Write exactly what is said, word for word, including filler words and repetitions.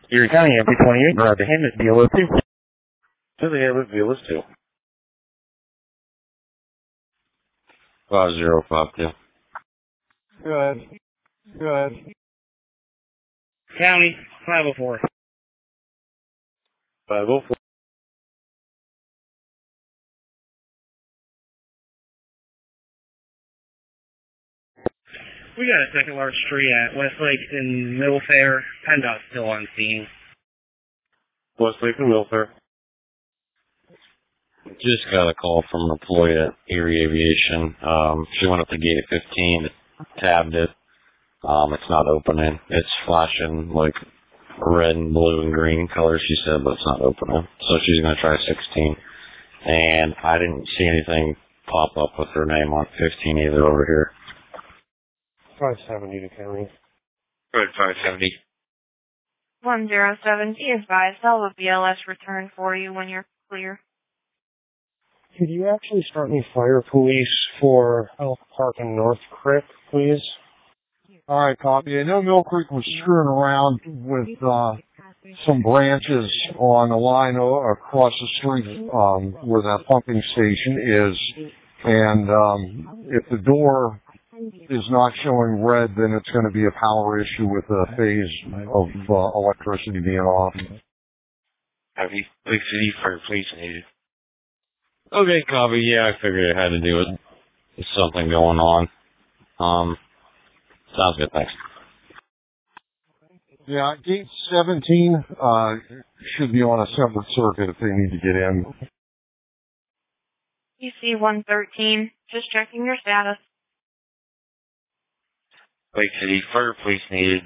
Erie County M P twenty-eight, Roger to him at B L O two. To the M at B L O two. Five zero five two. Good. Good. County, five oh four. five oh four. We got a second large tree at Westlake in Middle Fair. PennDOT's still on scene. Westlake and Milfair. Just got a call from an employee at Erie Aviation. Um, she went up to gate at fifteen, tabbed it. Um, it's not opening. It's flashing like red and blue and green colors, she said, but it's not opening. So she's going to try sixteen. And I didn't see anything pop up with her name on fifteen either over here. five seventy to county. Good, five seventy. one zero seven, be advised, I'll have B L S return for you when you're clear. Could you actually start me fire police for Elk Park and North Creek, please? All right, copy. I know Mill Creek was screwing around with uh, some branches on the line o- across the street um, where that pumping station is. And um, if the door is not showing red, then it's going to be a power issue with a phase of uh, electricity being off. Heavy, Lake City Fire Police needed. Okay, copy. Yeah, I figured it had to do with something going on. Um, sounds good, thanks. Yeah, gate seventeen uh, should be on a separate circuit if they need to get in. E C one thirteen, just checking your status. Lake City Fire Police needed.